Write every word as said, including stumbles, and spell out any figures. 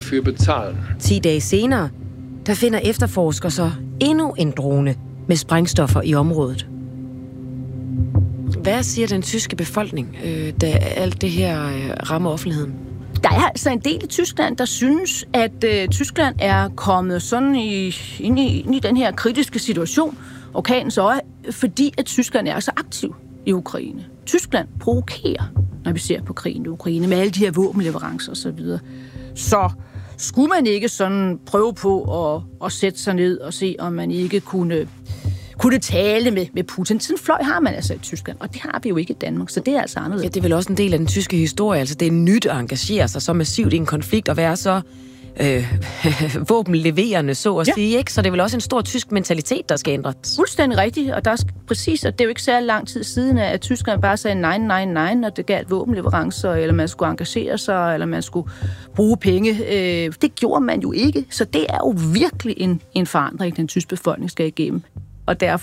dafür bezahlen. Ti dage senere, der finder efterforskere så endnu en drone med sprængstoffer i området. Hvad siger den tyske befolkning, øh, da alt det her øh, rammer offentligheden? Der er altså en del i Tyskland, der synes, at øh, Tyskland er kommet sådan i, ind, i, ind i den her kritiske situation, orkanens øje, fordi at Tyskland er så aktiv i Ukraine. Tyskland provokerer, når vi ser på krigen i Ukraine, med alle de her våbenleverancer osv. Så skulle man ikke sådan prøve på at, at sætte sig ned og se, om man ikke kunne, kunne tale med, med Putin. Sådan en fløj har man altså i Tyskland, og det har vi jo ikke i Danmark, så det er altså anderledes. Ja, det er vel også en del af den tyske historie. Altså, det er nyt at engagere sig så massivt i en konflikt og være så øh, våbenleverende, så at ja. sige, ikke? Så det er vel også en stor tysk mentalitet, der skal ændres. Fuldstændig rigtigt, og der er præcis, og det er jo ikke særlig lang tid siden, at Tyskland bare sagde nej, nej, nej, når det galt våbenleverancer, eller man skulle engagere sig, eller man skulle bruge penge. Øh, det gjorde man jo ikke, så det er jo virkelig en, en forandring, den tyske befolkning skal igennem. Og derfor